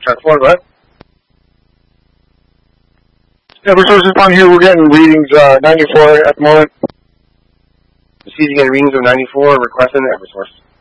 Track 4, go ahead. Eversource is on here. We're getting readings 94 at the moment. Receiving any readings of 94, requesting Eversource.